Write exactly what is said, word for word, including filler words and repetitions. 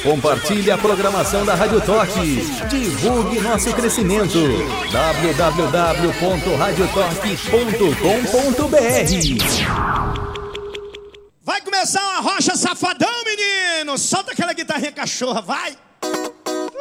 Compartilhe a programação da Rádio Torque. Divulgue nosso crescimento. w w w ponto radio torque ponto com ponto b r. Vai começar uma rocha safadão, menino. Solta aquela guitarrinha cachorra, vai.